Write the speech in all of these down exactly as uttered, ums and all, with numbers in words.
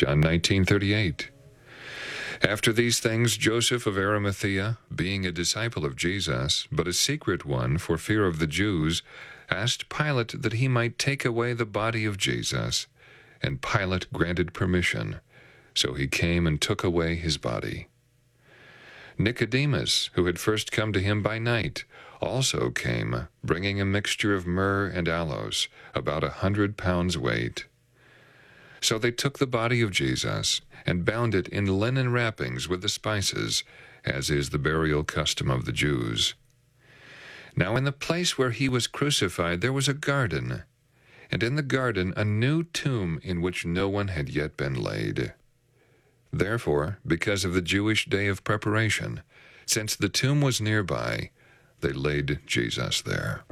John nineteen thirty-eight. After these things, Joseph of Arimathea, being a disciple of Jesus, but a secret one for fear of the Jews, asked Pilate that he might take away the body of Jesus. And Pilate granted permission. So he came and took away his body. Nicodemus, who had first come to him by night, also came, bringing a mixture of myrrh and aloes, about a hundred pounds weight. So they took the body of Jesus, and bound it in linen wrappings with the spices, as is the burial custom of the Jews. Now in the place where he was crucified there was a garden, and in the garden a new tomb in which no one had yet been laid. Therefore, because of the Jewish day of preparation, since the tomb was nearby, they laid Jesus there.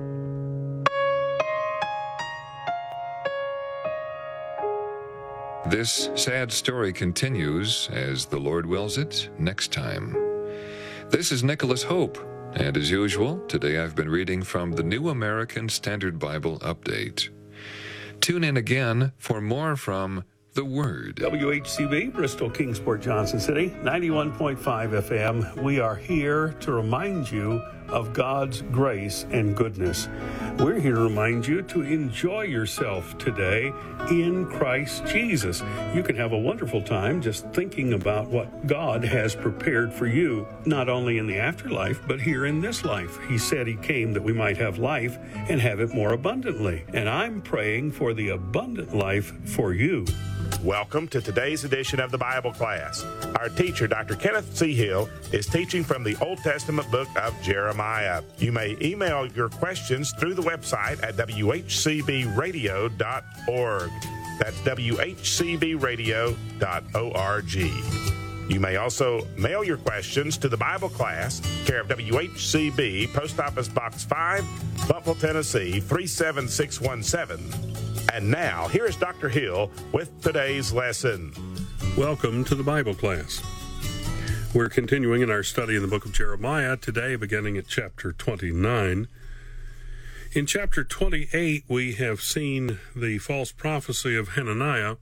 This sad story continues, as the Lord wills it, next time. This is Nicholas Hope, and as usual, today I've been reading from the New American Standard Bible Update. Tune in again for more from The Word. W H C B, Bristol, Kingsport, Johnson City, ninety-one point five F M. We are here to remind you of God's grace and goodness. We're here to remind you to enjoy yourself today in Christ Jesus. You can have a wonderful time just thinking about what God has prepared for you, not only in the afterlife, but here in this life. He said he came that we might have life and have it more abundantly. And I'm praying for the abundant life for you. Welcome to today's edition of the Bible class. Our teacher, Doctor Kenneth C. Hill, is teaching from the Old Testament book of Jeremiah. You may email your questions through the website at w h c b radio dot org. That's w h c b radio dot org. You may also mail your questions to the Bible class, care of W H C B, Post Office Box five, Buffalo, Tennessee, three seven six one seven. And now, here's Doctor Hill with today's lesson. Welcome to the Bible class. We're continuing in our study in the book of Jeremiah, today beginning at chapter twenty-nine. In chapter twenty-eight, we have seen the false prophecy of Hananiah.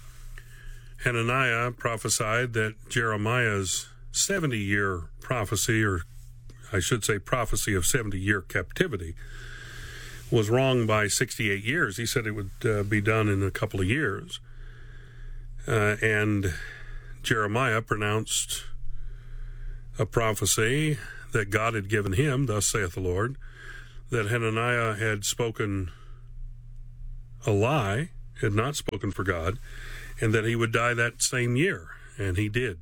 Hananiah prophesied that Jeremiah's seventy-year prophecy, or I should say prophecy of seventy-year captivity, was wrong by sixty-eight years. He said it would uh, be done in a couple of years. Uh, and Jeremiah pronounced a prophecy that God had given him, thus saith the Lord, that Hananiah had spoken a lie, had not spoken for God, and that he would die that same year, and he did.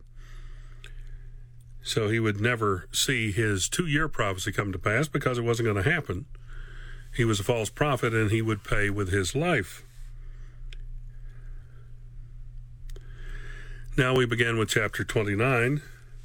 So he would never see his two-year prophecy come to pass because it wasn't going to happen. He was a false prophet, and he would pay with his life. Now we begin with chapter twenty-nine.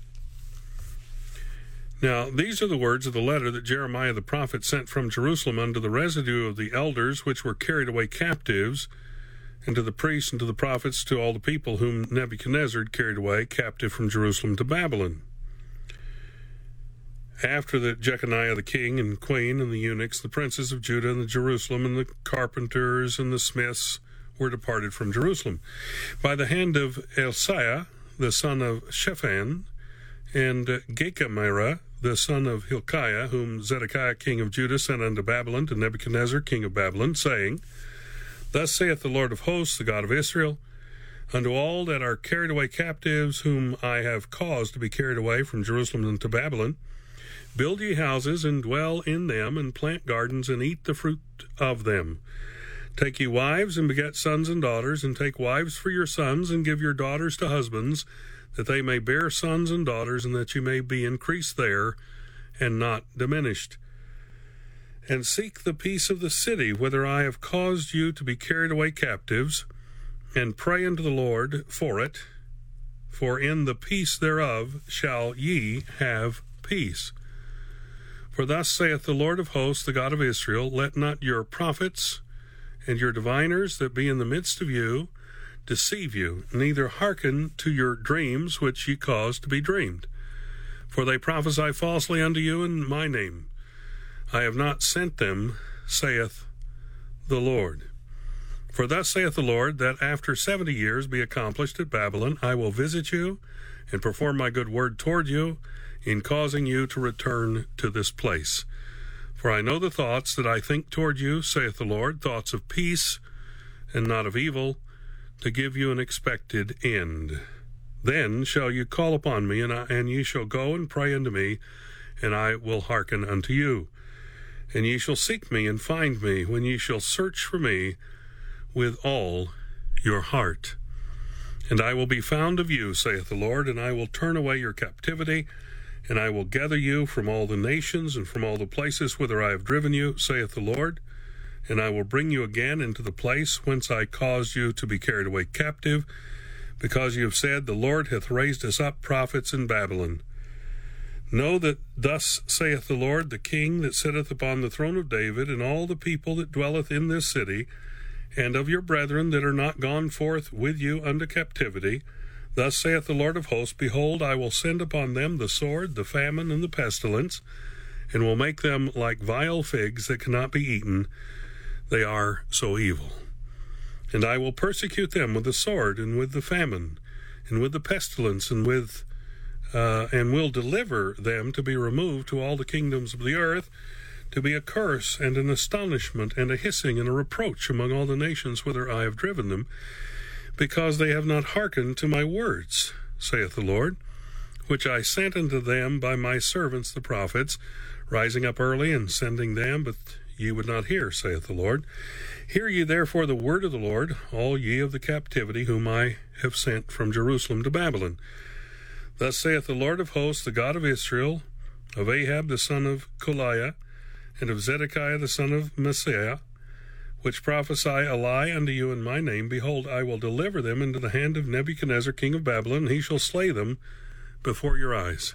Now, these are the words of the letter that Jeremiah the prophet sent from Jerusalem unto the residue of the elders which were carried away captives, and to the priests and to the prophets, to all the people whom Nebuchadnezzar had carried away captive from Jerusalem to Babylon. After that, Jeconiah the king and queen and the eunuchs, the princes of Judah and the Jerusalem, and the carpenters and the smiths were departed from Jerusalem, by the hand of Elsiah the son of Shaphan, and Gachamira the son of Hilkiah, whom Zedekiah king of Judah sent unto Babylon, to Nebuchadnezzar king of Babylon, saying, Thus saith the Lord of hosts, the God of Israel, unto all that are carried away captives, whom I have caused to be carried away from Jerusalem unto Babylon, build ye houses, and dwell in them, and plant gardens, and eat the fruit of them. Take ye wives, and beget sons and daughters, and take wives for your sons, and give your daughters to husbands, that they may bear sons and daughters, and that you may be increased there, and not diminished. And seek the peace of the city, whither I have caused you to be carried away captives, and pray unto the Lord for it, for in the peace thereof shall ye have peace. For thus saith the Lord of hosts, the God of Israel, Let not your prophets and your diviners that be in the midst of you deceive you, neither hearken to your dreams which ye cause to be dreamed. For they prophesy falsely unto you in my name. I have not sent them, saith the Lord. For thus saith the Lord, that after seventy years be accomplished at Babylon, I will visit you and perform my good word toward you in causing you to return to this place. For I know the thoughts that I think toward you, saith the Lord, thoughts of peace and not of evil, to give you an expected end. Then shall you call upon me, and, I, and ye shall go and pray unto me, and I will hearken unto you. And ye shall seek me and find me, when ye shall search for me with all your heart. And I will be found of you, saith the Lord, and I will turn away your captivity, and I will gather you from all the nations and from all the places whither I have driven you, saith the Lord, and I will bring you again into the place whence I caused you to be carried away captive, because you have said, the Lord hath raised us up prophets in Babylon. Know that thus saith the Lord, the King that sitteth upon the throne of David, and all the people that dwelleth in this city, and of your brethren that are not gone forth with you unto captivity, thus saith the Lord of hosts, behold, I will send upon them the sword, the famine, and the pestilence, and will make them like vile figs that cannot be eaten. They are so evil. And I will persecute them with the sword, and with the famine, and with the pestilence, and with uh, and will deliver them to be removed to all the kingdoms of the earth, to be a curse and an astonishment and a hissing and a reproach among all the nations whither I have driven them, because they have not hearkened to my words, saith the Lord, which I sent unto them by my servants the prophets, rising up early and sending them, but ye would not hear, saith the Lord. Hear ye therefore the word of the Lord, all ye of the captivity, whom I have sent from Jerusalem to Babylon. Thus saith the Lord of hosts, the God of Israel, of Ahab the son of Koliah, and of Zedekiah the son of Maaseiah, which prophesy a lie unto you in my name, behold, I will deliver them into the hand of Nebuchadnezzar king of Babylon, and he shall slay them before your eyes.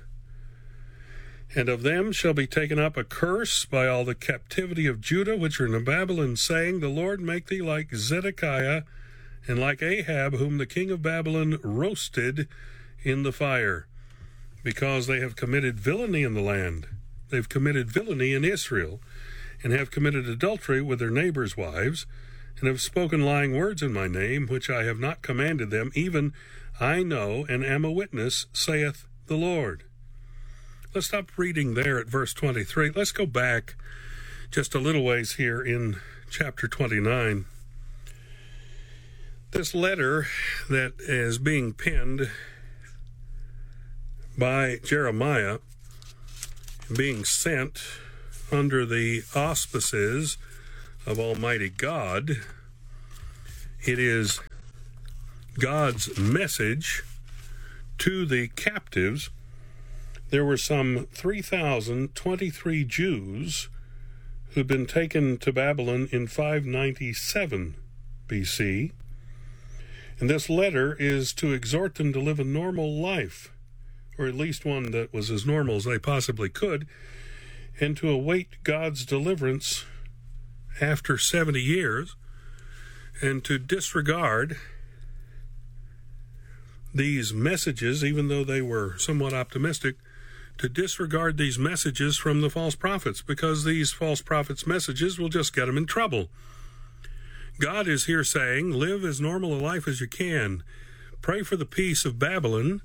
And of them shall be taken up a curse by all the captivity of Judah, which are in Babylon, saying, the Lord make thee like Zedekiah, and like Ahab, whom the king of Babylon roasted in the fire, because they have committed villainy in the land. They've committed villainy in Israel, and have committed adultery with their neighbors' wives, and have spoken lying words in my name, which I have not commanded them, even I know and am a witness, saith the Lord. Let's stop reading there at verse twenty-three. Let's go back just a little ways here in chapter twenty-nine. This letter that is being penned by Jeremiah, being sent under the auspices of Almighty God, it is God's message to the captives. There were some three thousand twenty-three Jews who'd been taken to Babylon in five ninety-seven B C, and this letter is to exhort them to live a normal life, or at least one that was as normal as they possibly could, and to await God's deliverance after seventy years, and to disregard these messages, even though they were somewhat optimistic, to disregard these messages from the false prophets, because these false prophets' messages will just get them in trouble. God is here saying, live as normal a life as you can. Pray for the peace of Babylon.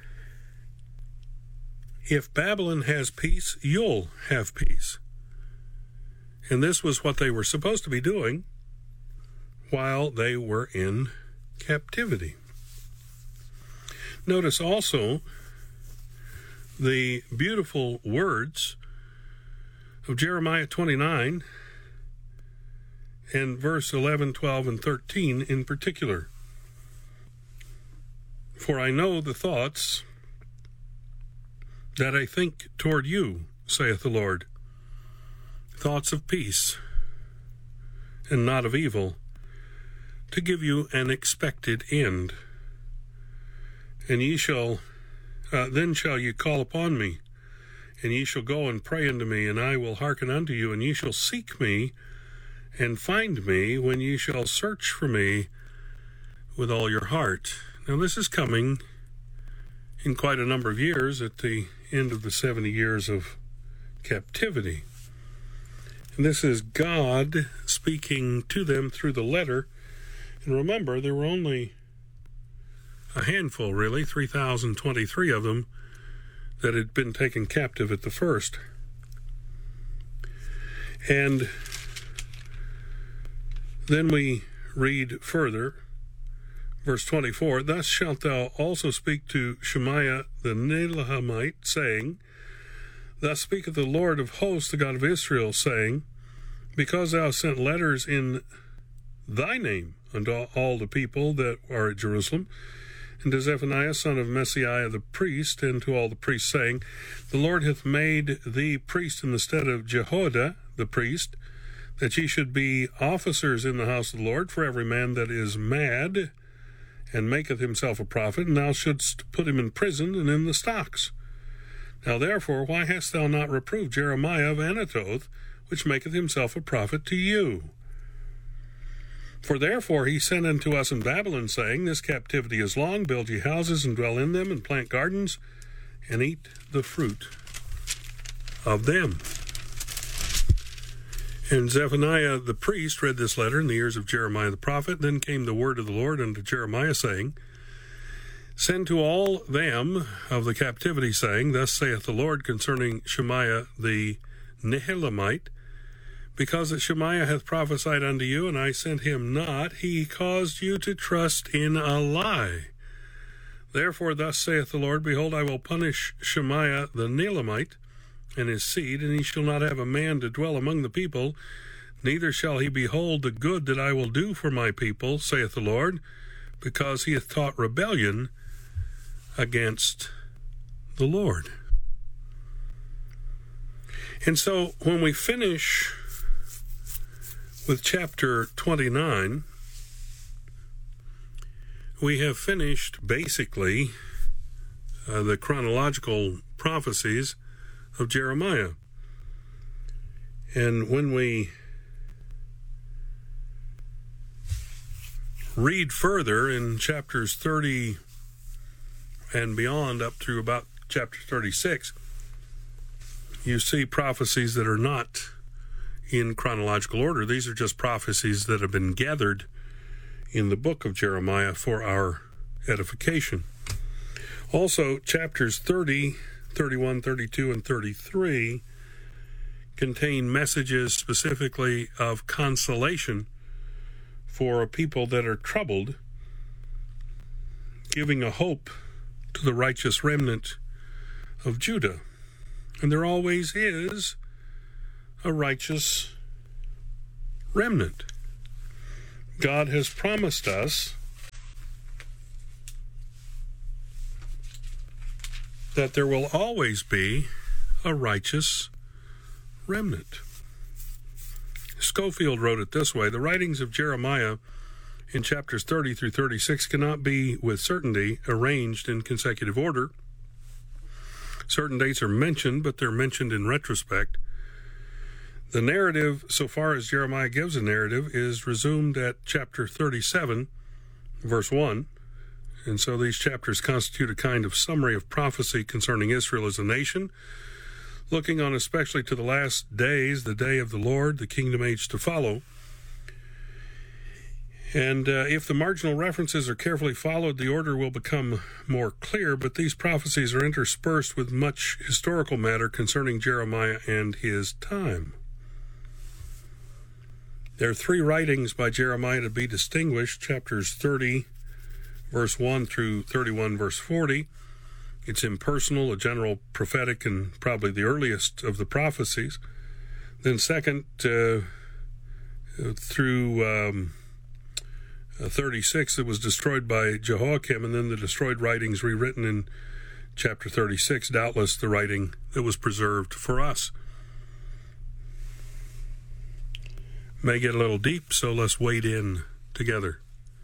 If Babylon has peace, you'll have peace. And this was what they were supposed to be doing while they were in captivity. Notice also the beautiful words of Jeremiah twenty-nine and verse eleven, twelve, and thirteen in particular. For I know the thoughts that I think toward you, saith the Lord, thoughts of peace and not of evil, to give you an expected end. And ye shall, uh, then shall ye call upon me, and ye shall go and pray unto me, and I will hearken unto you, and ye shall seek me and find me when ye shall search for me with all your heart. Now this is coming in quite a number of years at the end of the seventy years of captivity. And this is God speaking to them through the letter And remember, there were only a handful, really, three thousand twenty-three of them, that had been taken captive at the first. And then we read further, verse twenty-four, Thus shalt thou also speak to Shemaiah the Nehelahite, saying, Thus speaketh the Lord of hosts, the God of Israel, saying, Because thou hast sent letters in thy name unto all the people that are at Jerusalem, and to Zephaniah son of Messiah the priest, and to all the priests, saying, The Lord hath made thee priest in the stead of Jehoiada the priest, that ye should be officers in the house of the Lord for every man that is mad, and maketh himself a prophet, and thou shouldst put him in prison and in the stocks. Now therefore, why hast thou not reproved Jeremiah of Anathoth, which maketh himself a prophet to you? For therefore he sent unto us in Babylon, saying, This captivity is long, build ye houses, and dwell in them, and plant gardens, and eat the fruit of them. And Zephaniah the priest read this letter in the ears of Jeremiah the prophet. Then came the word of the Lord unto Jeremiah, saying, Send to all them of the captivity, saying, Thus saith the Lord concerning Shemaiah the Nehelamite, Because that Shemaiah hath prophesied unto you, and I sent him not, he caused you to trust in a lie. Therefore thus saith the Lord, Behold, I will punish Shemaiah the Nehelamite, and his seed, and he shall not have a man to dwell among the people, neither shall he behold the good that I will do for my people, saith the Lord, because he hath taught rebellion against the Lord. And so when we finish with chapter twenty-nine, we have finished basically uh, the chronological prophecies of Jeremiah. And when we read further in chapters thirty and beyond up through about chapter thirty-six, you see prophecies that are not in chronological order. These are just prophecies that have been gathered in the book of Jeremiah for our edification. Also, chapters thirty, thirty-one, thirty-two, and thirty-three contain messages specifically of consolation for a people that are troubled, giving a hope to the righteous remnant of Judah. And there always is a righteous remnant. God has promised us that there will always be a righteous remnant. Schofield wrote it this way: The writings of Jeremiah in chapters thirty through thirty-six cannot be with certainty arranged in consecutive order. Certain dates are mentioned, but they're mentioned in retrospect. The narrative, so far as Jeremiah gives a narrative, is resumed at chapter thirty-seven, verse one. And so these chapters constitute a kind of summary of prophecy concerning Israel as a nation, looking on especially to the last days, the day of the Lord, the kingdom age to follow. And uh, if the marginal references are carefully followed, the order will become more clear, but these prophecies are interspersed with much historical matter concerning Jeremiah and his time. There are three writings by Jeremiah to be distinguished: chapters thirty, verse one through thirty-one, verse forty. It's impersonal, a general prophetic, and probably the earliest of the prophecies. Then second, uh, through um, thirty-six, it was destroyed by Jehoiakim, and then the destroyed writings rewritten in chapter thirty-six, doubtless the writing that was preserved for us. May get a little deep, so let's wade in together.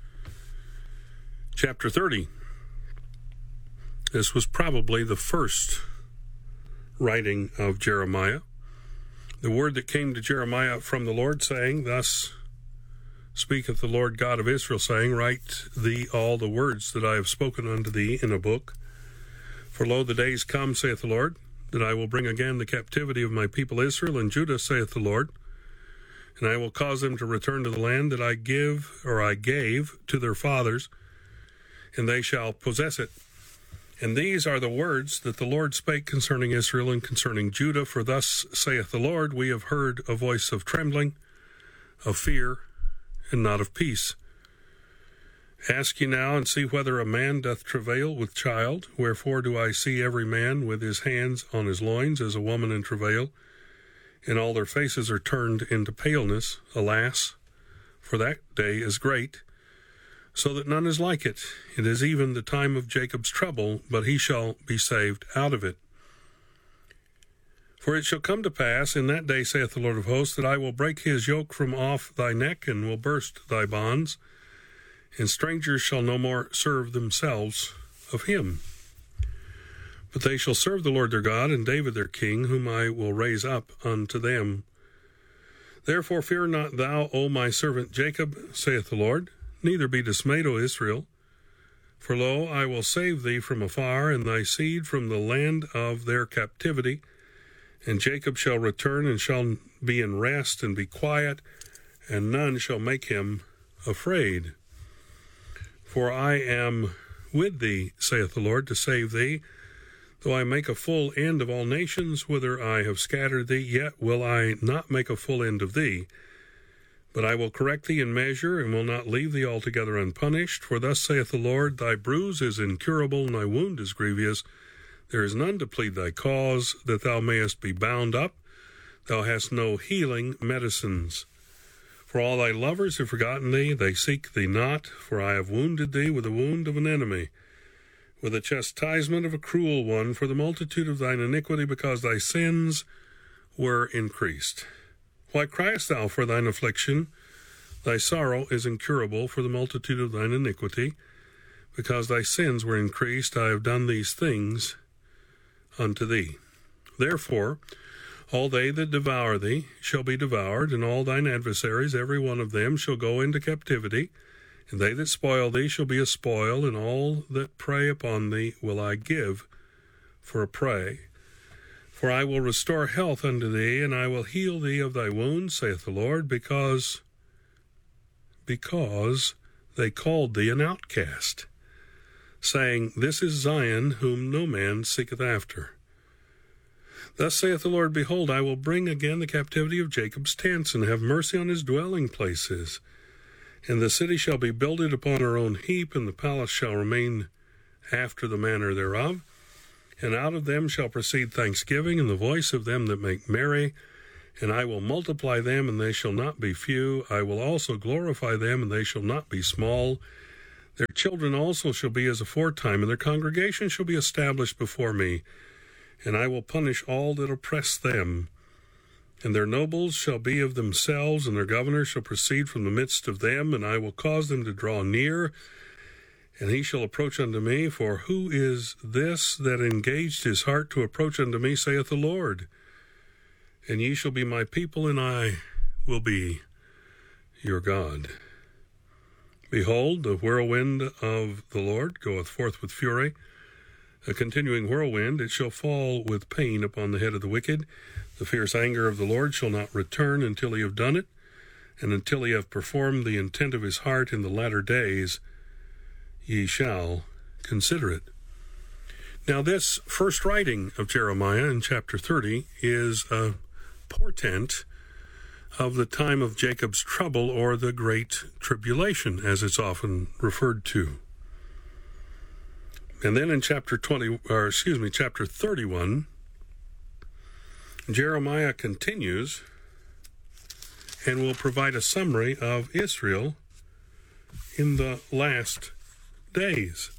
Chapter thirty. This was probably the first writing of Jeremiah. The word that came to Jeremiah from the Lord, saying, Thus speaketh the Lord God of Israel, saying, Write thee all the words that I have spoken unto thee in a book. For lo, the days come, saith the Lord, that I will bring again the captivity of my people Israel and Judah, saith the Lord. and I will cause them to return to the land that I give, or I gave to their fathers, and they shall possess it. And these are the words that the Lord spake concerning Israel and concerning Judah. For thus saith the Lord, we have heard a voice of trembling, of fear, and not of peace. Ask ye now, and see whether a man doth travail with child. Wherefore do I see every man with his hands on his loins, as a woman in travail, and all their faces are turned into paleness. Alas, for that day is great, so that none is like it. It is even the time of Jacob's trouble, but he shall be saved out of it. For it shall come to pass in that day, saith the Lord of hosts, that I will break his yoke from off thy neck, and will burst thy bonds, and strangers shall no more serve themselves of him. But they shall serve the Lord their God, and David their king, whom I will raise up unto them. Therefore fear not thou, O my servant Jacob, saith the Lord, neither be dismayed, O Israel. For lo, I will save thee from afar, and thy seed from the land of their captivity. And Jacob shall return, and shall be in rest, and be quiet, and none shall make him afraid. For I am with thee, saith the Lord, to save thee. Though I make a full end of all nations, whither I have scattered thee, yet will I not make a full end of thee. But I will correct thee in measure, and will not leave thee altogether unpunished. For thus saith the Lord, thy bruise is incurable, and thy wound is grievous. There is none to plead thy cause, that thou mayest be bound up. Thou hast no healing medicines. For all thy lovers have forgotten thee, they seek thee not. For I have wounded thee with the wound of an enemy, with the chastisement of a cruel one, for the multitude of thine iniquity, because thy sins were increased. Why criest thou for thine affliction? Thy sorrow is incurable for the multitude of thine iniquity, because thy sins were increased. I have done these things unto thee. Therefore all they that devour thee shall be devoured, and all thine adversaries, every one of them, shall go into captivity. And they that spoil thee shall be a spoil, and all that prey upon thee will I give for a prey. For I will restore health unto thee, and I will heal thee of thy wounds, saith the Lord, because, because they called thee an outcast, saying, This is Zion, whom no man seeketh after. Thus saith the Lord, Behold, I will bring again the captivity of Jacob's tents, and have mercy on his dwelling places. And the city shall be builded upon her own heap, and the palace shall remain after the manner thereof. And out of them shall proceed thanksgiving, and the voice of them that make merry. And I will multiply them, and they shall not be few. I will also glorify them, and they shall not be small. Their children also shall be as aforetime, and their congregation shall be established before me. And I will punish all that oppress them. And their nobles shall be of themselves, and their governors shall proceed from the midst of them. And I will cause them to draw near, and he shall approach unto me. For who is this that engaged his heart to approach unto me, saith the Lord? And ye shall be my people, and I will be your God. Behold, the whirlwind of the Lord goeth forth with fury, a continuing whirlwind. It shall fall with pain upon the head of the wicked. The fierce anger of the Lord shall not return until he have done it, and until he have performed the intent of his heart in the latter days, ye shall consider it. Now this first writing of Jeremiah in chapter thirty is a portent of the time of Jacob's trouble, or the Great Tribulation, as it's often referred to. And then in chapter twenty, or excuse me, chapter thirty-one, Jeremiah continues and will provide a summary of Israel in the last days.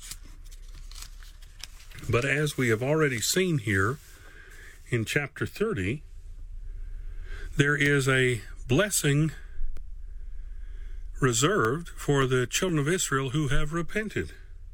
But as we have already seen here in chapter thirty, there is a blessing reserved for the children of Israel who have repented.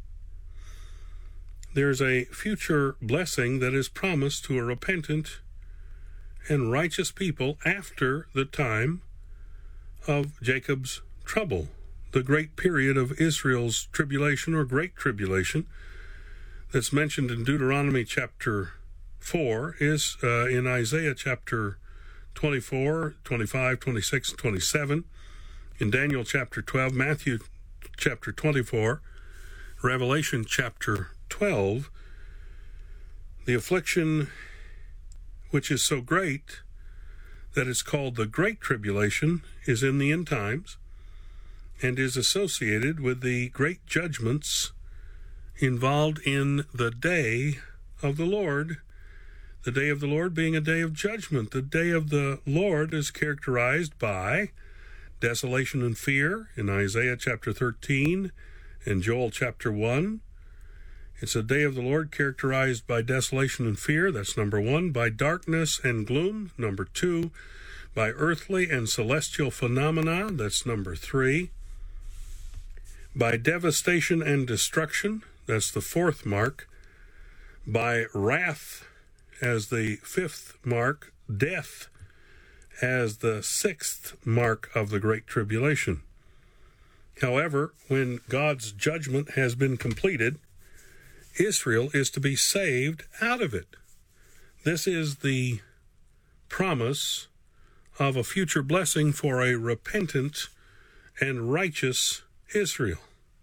There's a future blessing that is promised to a repentant and righteous people after the time of Jacob's trouble, the great period of Israel's tribulation, or great tribulation, that's mentioned in Deuteronomy chapter four, is uh, in Isaiah chapter twenty-four, twenty-five, twenty-six, and twenty-seven, in Daniel chapter twelve, Matthew chapter twenty-four, Revelation chapter twelve, the affliction which is so great that it's called the Great Tribulation is in the end times and is associated with the great judgments involved in the day of the Lord. The day of the Lord being a day of judgment. The day of the Lord is characterized by desolation and fear in Isaiah chapter thirteen and Joel chapter one. It's a day of the Lord characterized by desolation and fear. That's number one. By darkness and gloom. Number two. By earthly and celestial phenomena. That's number three. By devastation and destruction. That's the fourth mark. By wrath as the fifth mark, death as the sixth mark of the Great Tribulation. However, when God's judgment has been completed, Israel is to be saved out of it. This is the promise of a future blessing for a repentant and righteous Israel.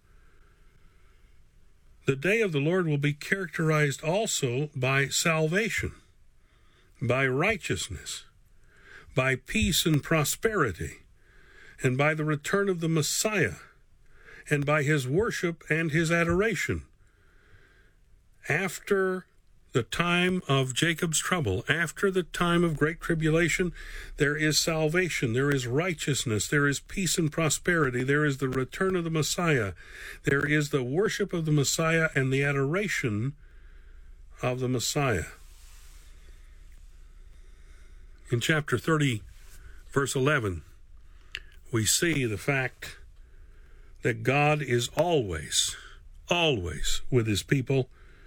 The day of the Lord will be characterized also by salvation, by righteousness, by peace and prosperity, and by the return of the Messiah, and by his worship and his adoration. After the time of Jacob's trouble, after the time of great tribulation, there is salvation, there is righteousness, there is peace and prosperity, there is the return of the Messiah, there is the worship of the Messiah and the adoration of the Messiah. In chapter thirty, verse eleven, we see the fact that God is always, always with his people.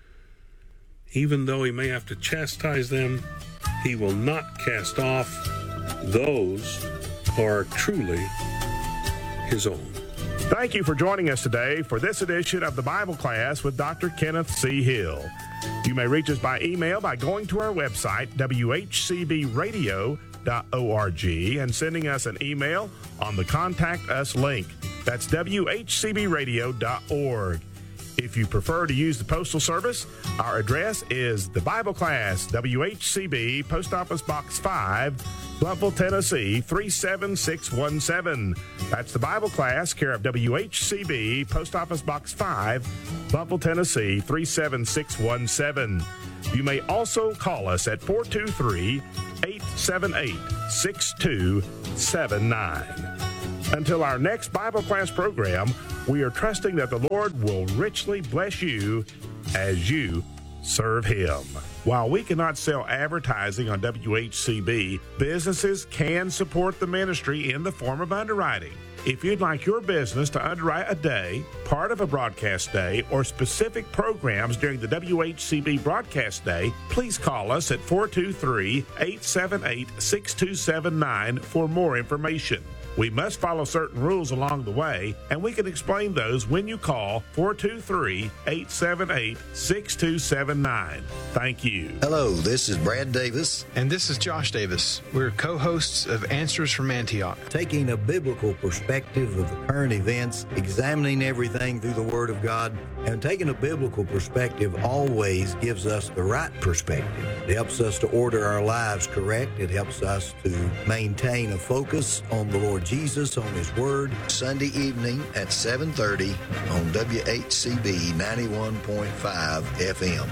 Even though he may have to chastise them, he will not cast off those who are truly his own. Thank you for joining us today for this edition of the Bible Class with Doctor Kenneth C. Hill. You may reach us by email by going to our website, w h c b radio dot org, and sending us an email on the Contact Us link. That's w h c b radio dot org. If you prefer to use the Postal Service, our address is the Bible Class, W H C B, Post Office Box five, Blountville, Tennessee, three seven six one seven. That's the Bible Class, care of W H C B, Post Office Box five, Blountville, Tennessee, three seven six one seven. You may also call us at four two three, eight seven eight, six two seven nine. Until our next Bible Class program, we are trusting that the Lord will richly bless you as you serve him. While we cannot sell advertising on W H C B, businesses can support the ministry in the form of underwriting. If you'd like your business to underwrite a day, part of a broadcast day, or specific programs during the W H C B broadcast day, please call us at four two three, eight seven eight, six two seven nine for more information. We must follow certain rules along the way, and we can explain those when you call four two three, eight seven eight, six two seven nine. Thank you. Hello, this is Brad Davis. And this is Josh Davis. We're co-hosts of Answers from Antioch. Taking a biblical perspective of the current events, examining everything through the Word of God, and taking a biblical perspective always gives us the right perspective. It helps us to order our lives correct. It helps us to maintain a focus on the Lord Jesus, on his word. Sunday evening at seven thirty on W H C B ninety-one point five F M.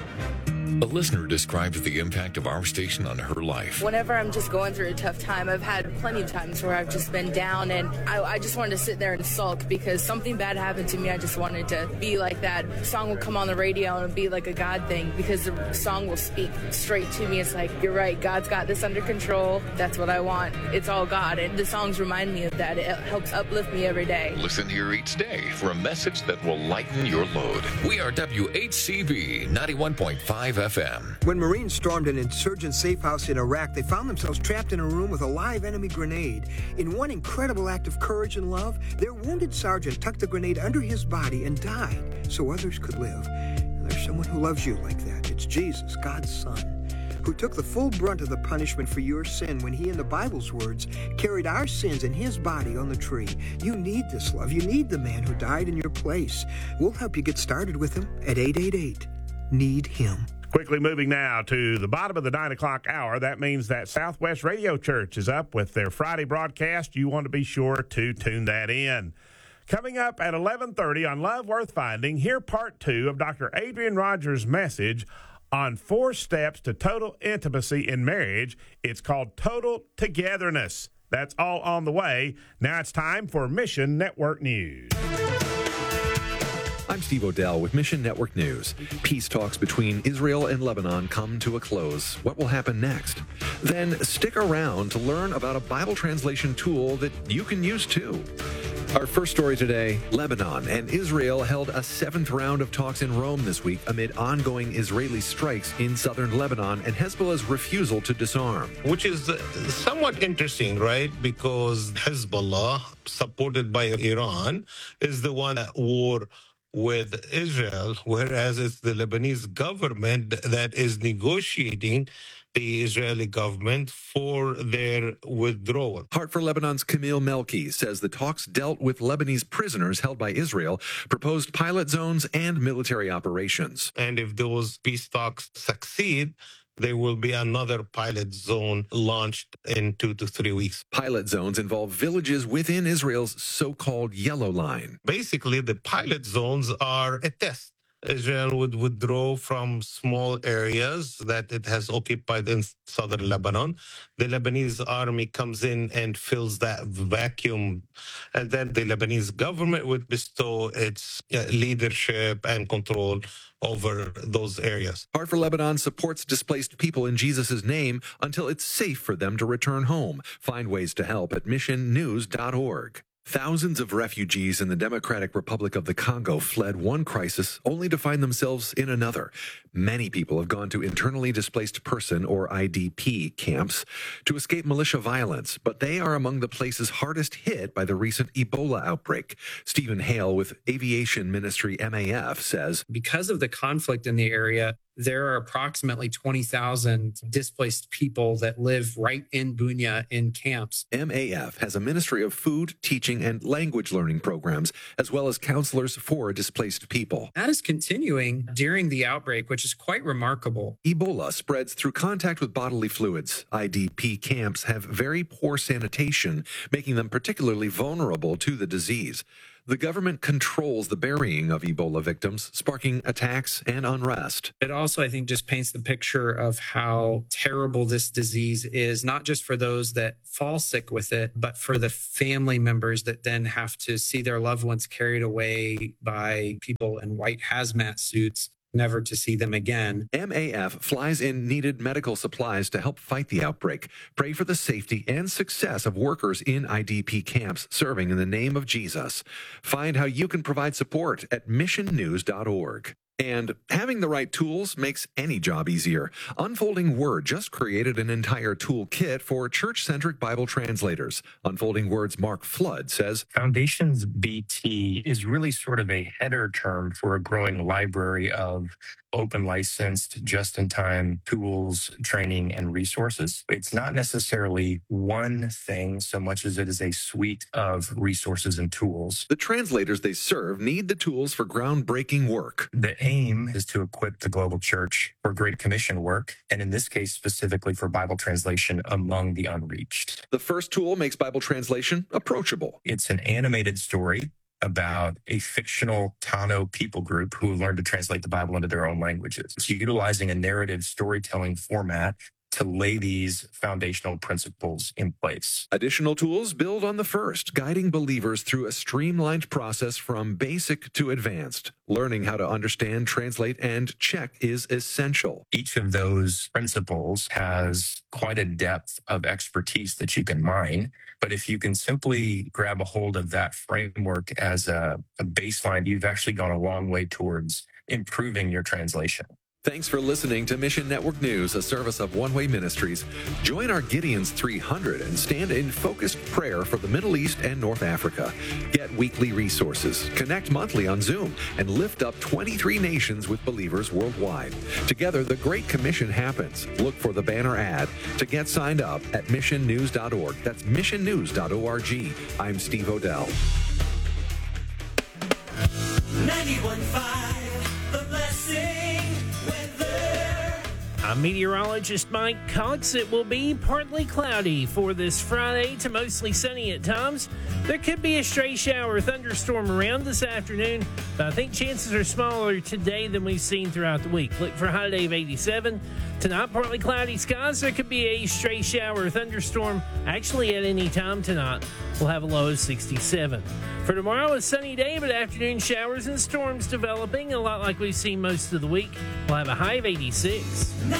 A listener describes the impact of our station on her life. Whenever I'm just going through a tough time, I've had plenty of times where I've just been down, and I, I just wanted to sit there and sulk because something bad happened to me. I just wanted to be like that. The song will come on the radio and it'll be like a God thing because the song will speak straight to me. It's like, you're right, God's got this under control. That's what I want. It's all God. And the songs remind me of that. It helps uplift me every day. Listen here each day for a message that will lighten your load. We are W H C B ninety-one point five F M. When Marines stormed an insurgent safe house in Iraq, they found themselves trapped in a room with a live enemy grenade. In one incredible act of courage and love, their wounded sergeant tucked the grenade under his body and died so others could live. And there's someone who loves you like that. It's Jesus, God's Son. who took the full brunt of the punishment for your sin when he, in the Bible's words, carried our sins in his body on the tree. You need this love. You need the man who died in your place. We'll help you get started with him at eight eight eight, need him. Quickly moving now to the bottom of the nine o'clock hour. That means that Southwest Radio Church is up with their Friday broadcast. You want to be sure to tune that in. Coming up at eleven thirty on Love Worth Finding, hear part two of Doctor Adrian Rogers' message on four steps to total intimacy in marriage. It's called Total Togetherness. That's all on the way. Now it's time for Mission Network News. I'm Steve Odell with Mission Network News. Peace talks between Israel and Lebanon come to a close. What will happen next? Then stick around to learn about a Bible translation tool that you can use too. Our first story today, Lebanon and Israel held a seventh round of talks in Rome this week amid ongoing Israeli strikes in southern Lebanon and Hezbollah's refusal to disarm. Which is somewhat interesting, right? Because Hezbollah, supported by Iran, is the one at war with Israel, whereas it's the Lebanese government that is negotiating the Israeli government for their withdrawal. Heart for Lebanon's Camille Melki says the talks dealt with Lebanese prisoners held by Israel, proposed pilot zones, and military operations. And if those peace talks succeed, there will be another pilot zone launched in two to three weeks. Pilot zones involve villages within Israel's so-called Yellow Line. Basically, the pilot zones are a test. Israel would withdraw from small areas that it has occupied in southern Lebanon. The Lebanese army comes in and fills that vacuum. And then the Lebanese government would bestow its leadership and control over those areas. Heart for Lebanon supports displaced people in Jesus' name until it's safe for them to return home. Find ways to help at mission news dot org. Thousands of refugees in the Democratic Republic of the Congo fled one crisis only to find themselves in another. Many people have gone to internally displaced person, or I D P, camps to escape militia violence, but they are among the places hardest hit by the recent Ebola outbreak. Stephen Hale with Aviation Ministry M A F says, because of the conflict in the area, there are approximately twenty thousand displaced people that live right in Bunia in camps. M A F has a Ministry of Food, Teaching, and Language Learning programs, as well as counselors for displaced people. That is continuing during the outbreak, which is quite remarkable. Ebola spreads through contact with bodily fluids. I D P camps have very poor sanitation, making them particularly vulnerable to the disease. The government controls the burying of Ebola victims, sparking attacks and unrest. It also, I think, just paints the picture of how terrible this disease is, not just for those that fall sick with it, but for the family members that then have to see their loved ones carried away by people in white hazmat suits, never to see them again. M A F flies in needed medical supplies to help fight the outbreak. Pray for the safety and success of workers in I D P camps serving in the name of Jesus. Find how you can provide support at mission news dot org. And having the right tools makes any job easier. Unfolding Word just created an entire toolkit for church-centric Bible translators. Unfolding Word's Mark Flood says, Foundations B T is really sort of a header term for a growing library of open licensed, just-in-time tools, training, and resources. It's not necessarily one thing so much as it is a suite of resources and tools. The translators they serve need the tools for groundbreaking work. The aim is to equip the global church for Great Commission work, and in this case, specifically for Bible translation among the unreached. The first tool makes Bible translation approachable. It's an animated story about a fictional Tano people group who learned to translate the Bible into their own languages. It's utilizing a narrative storytelling format to lay these foundational principles in place. Additional tools build on the first, guiding believers through a streamlined process from basic to advanced. Learning how to understand, translate, and check is essential. Each of those principles has quite a depth of expertise that you can mine. But if you can simply grab a hold of that framework as a, a baseline, you've actually gone a long way towards improving your translation. Thanks for listening to Mission Network News, a service of One Way Ministries. Join our Gideon's three hundred and stand in focused prayer for the Middle East and North Africa. Get weekly resources, connect monthly on Zoom, and lift up twenty-three nations with believers worldwide. Together, the Great Commission happens. Look for the banner ad to get signed up at mission news dot org. That's mission news dot org. I'm Steve Odell. ninety-one point five, The Blessing. I'm meteorologist Mike Cox. It will be partly cloudy for this Friday to mostly sunny at times. There could be a stray shower or thunderstorm around this afternoon, but I think chances are smaller today than we've seen throughout the week. Look for a high day of eighty-seven. Tonight, partly cloudy skies. There could be a stray shower or thunderstorm actually at any time tonight. We'll have a low of sixty-seven. For tomorrow, a sunny day, but afternoon showers and storms developing, a lot like we've seen most of the week. We'll have a high of eighty-six.